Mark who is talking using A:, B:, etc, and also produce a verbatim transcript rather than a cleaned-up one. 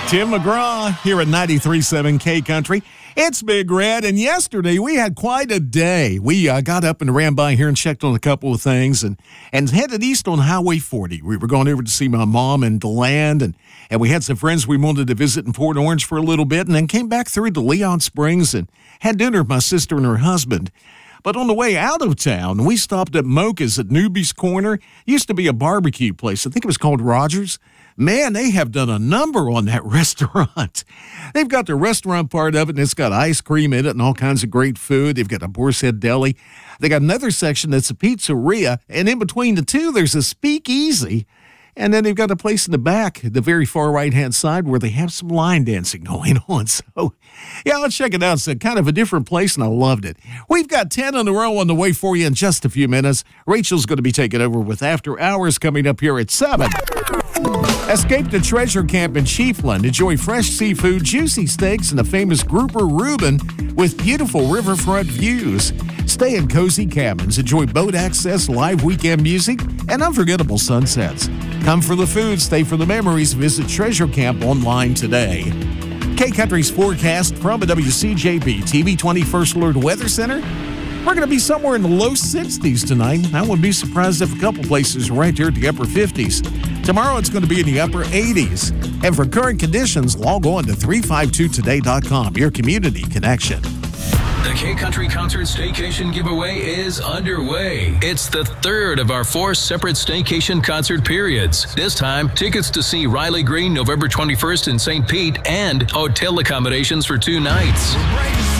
A: Tim McGraw here at ninety-three point seven K Country. It's Big Red, and yesterday we had quite a day. We uh, got up and ran by here and checked on a couple of things and, and headed east on Highway forty. We were going over to see my mom in DeLand, and, and we had some friends we wanted to visit in Port Orange for a little bit, and then came back through to Leon Springs and had dinner with my sister and her husband. But on the way out of town, we stopped at Mocha's at Newby's Corner. Used to be a barbecue place. I think it was called Rogers. Man, they have done a number on that restaurant. They've got the restaurant part of it, and it's got ice cream in it and all kinds of great food. They've got a Boar's Head Deli. They got another section that's a pizzeria, and in between the two, there's a speakeasy. And then they've got a place in the back, the very far right-hand side, where they have some line dancing going on. So, yeah, let's check it out. It's a kind of a different place, and I loved it. We've got ten in a row on the way for you in just a few minutes. Rachel's going to be taking over with After Hours coming up here at seven. Escape to Treasure Camp in Chiefland. Enjoy fresh seafood, juicy steaks, and a famous grouper Reuben with beautiful riverfront views. Stay in cozy cabins. Enjoy boat access, live weekend music, and unforgettable sunsets. Come for the food, stay for the memories. Visit Treasure Camp online today. K-Country's forecast from a W C J B T V twenty-first Alert Weather Center. We're going to be somewhere in the low sixties tonight. I wouldn't be surprised if a couple places right here at the upper fifties. Tomorrow it's going to be in the upper eighties. And for current conditions, log on to three five two today dot com, your community connection.
B: The K-Country Concert Staycation giveaway is underway. It's the third of our four separate staycation concert periods. This time, tickets to see Riley Green November twenty-first in Saint Pete and hotel accommodations for two nights.